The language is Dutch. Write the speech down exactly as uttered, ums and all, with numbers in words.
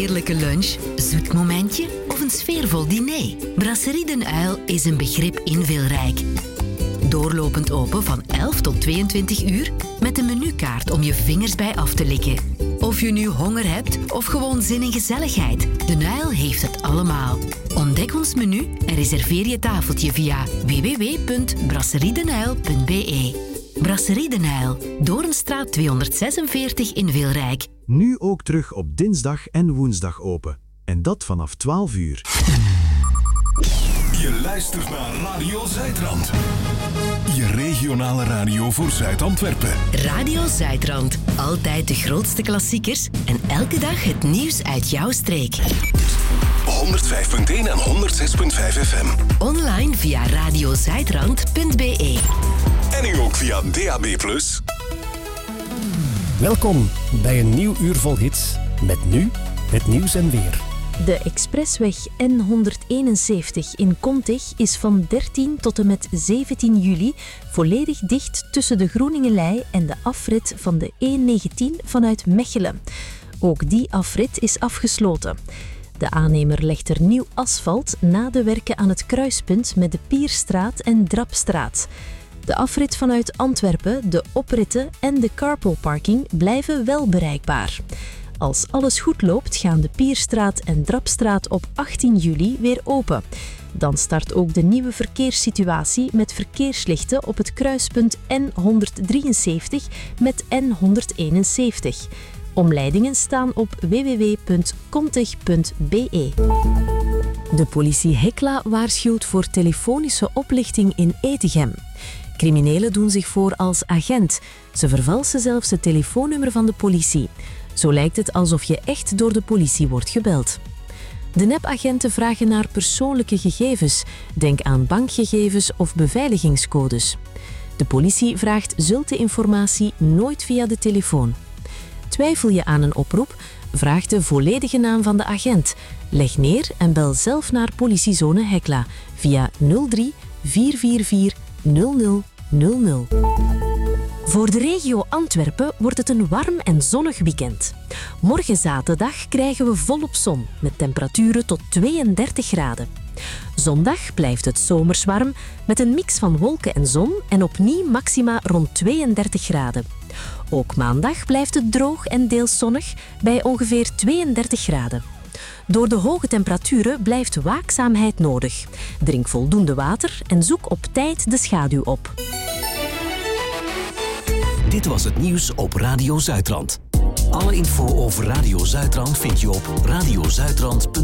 heerlijke lunch, zoet momentje of een sfeervol diner? Brasserie Den Uil is een begrip in Wilrijk. Doorlopend open van elf tot tweeëntwintig uur met een menukaart om je vingers bij af te likken. Of je nu honger hebt of gewoon zin in gezelligheid, Den Uil heeft het allemaal. Ontdek ons menu en reserveer je tafeltje via w w w punt brasseriedenuil punt b e. Brasserie Den Uil, Doornstraat tweehonderdzesenveertig in Wilrijk. Nu ook terug op dinsdag en woensdag open. En dat vanaf twaalf uur. Je luistert naar Radio Zuidrand. Je regionale radio voor Zuid-Antwerpen. Radio Zuidrand. Altijd de grootste klassiekers en elke dag het nieuws uit jouw streek. honderdvijf punt één en honderdzes punt vijf F M. Online via radiozuidrand punt b e. En nu ook via D A B plus. Welkom bij een nieuw uur vol hits. Met nu het nieuws en weer. De expressweg N honderdeenenzeventig in Kontig is van dertien tot en met zeventien juli volledig dicht tussen de Groeningenlei en de afrit van de E negentien vanuit Mechelen. Ook die afrit is afgesloten. De aannemer legt er nieuw asfalt na de werken aan het kruispunt met de Pierstraat en Drapstraat. De afrit vanuit Antwerpen, de opritten en de carpoolparking blijven wel bereikbaar. Als alles goed loopt, gaan de Pierstraat en Drapstraat op achttien juli weer open. Dan start ook de nieuwe verkeerssituatie met verkeerslichten op het kruispunt N honderddrieënzeventig met N honderdeenenzeventig. Omleidingen staan op w w w punt kontig punt b e. De politie Hekla waarschuwt voor telefonische oplichting in Etegem. Criminelen doen zich voor als agent. Ze vervalsen zelfs het telefoonnummer van de politie. Zo lijkt het alsof je echt door de politie wordt gebeld. De nepagenten vragen naar persoonlijke gegevens. Denk aan bankgegevens of beveiligingscodes. De politie vraagt zulke informatie nooit via de telefoon. Twijfel je aan een oproep? Vraag de volledige naam van de agent. Leg neer en bel zelf naar politiezone Hekla via nul drie vier vier vier nul nul nul nul. Voor de regio Antwerpen wordt het een warm en zonnig weekend. Morgen zaterdag krijgen we volop zon met temperaturen tot tweeëndertig graden. Zondag blijft het zomers warm met een mix van wolken en zon en opnieuw maxima rond tweeëndertig graden. Ook maandag blijft het droog en deels zonnig bij ongeveer tweeëndertig graden. Door de hoge temperaturen blijft waakzaamheid nodig. Drink voldoende water en zoek op tijd de schaduw op. Dit was het nieuws op Radio Zuidrand. Alle info over Radio Zuidrand vind je op radiozuidrand punt b e.